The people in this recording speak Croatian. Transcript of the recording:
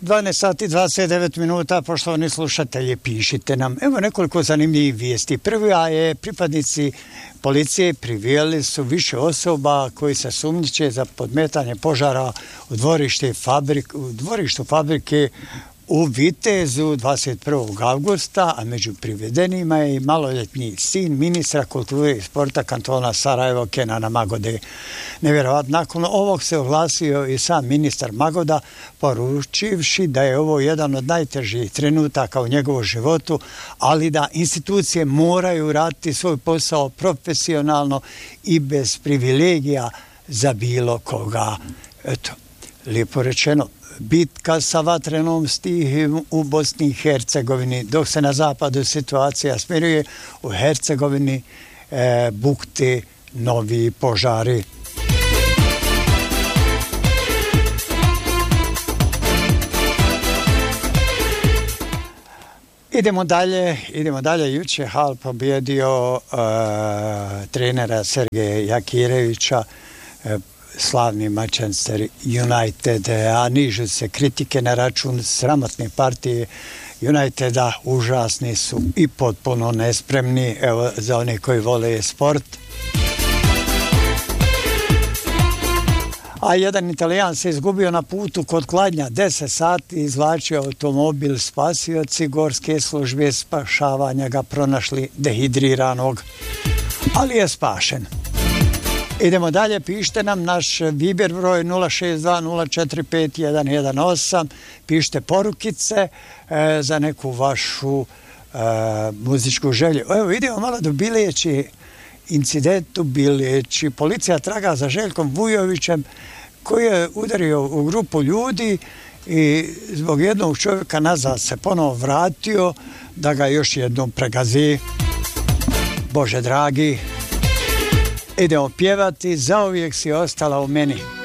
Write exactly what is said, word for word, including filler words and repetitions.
dvanaest sati dvadeset devet minuta, poštovani slušatelji, pišite nam. Evo nekoliko zanimljivih vijesti. Prva je, pripadnici policije privijeli su više osoba koji se sumnjiče za podmetanje požara u dvorište fabrik, u dvorištu fabrike u Vitezu dvadeset prvog avgusta, a među privedenima je i maloljetni sin ministra kulture i sporta kantona Sarajevo, Kenana Magode. Nevjerovatno, nakon ovog se oglasio i sam ministar Magoda, poručivši da je ovo jedan od najtežih trenutaka u njegovom životu, ali da institucije moraju raditi svoj posao profesionalno i bez privilegija za bilo koga. Eto, lijepo rečeno. Bitka sa vatrenom stihijom u Bosni i Hercegovini, dok se na zapadu situacija smiruje, u Hercegovini e, bukte novi požari. Idemo dalje, idemo dalje. Juče Hal pobjedio e, trenera Sergeja Jakirevića, e, slavni Manchester United, a nižu se kritike na račun sramotne partije Uniteda, užasni su i potpuno nespremni, evo, za one koji vole sport. A jedan Italijan se izgubio na putu kod Kladnja, deset sati izvlačio automobil, spasioci gorske službe spašavanja ga pronašli dehidriranog, ali je spašen. Idemo dalje, pišite nam naš Viber broj nula šest dva nula četiri pet jedan jedan osam, pišite porukice e, za neku vašu e, muzičku želju. Evo, idemo malo do Bileći, incident u Bileći. Policija traga za Željkom Vujovićem koji je udario u grupu ljudi i zbog jednog čovjeka nazad se ponovo vratio da ga još jednom pregazi. Bože dragi, idemo pjevati Zauvijek si ostala u meni.